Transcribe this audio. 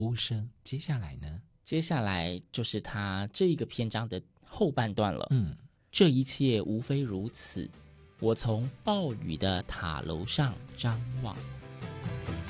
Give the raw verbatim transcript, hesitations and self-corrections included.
无声，接下来呢？ 接下来就是他这一个篇章的后半段了。 嗯， 这一切无非如此，我从暴雨的塔楼上张望。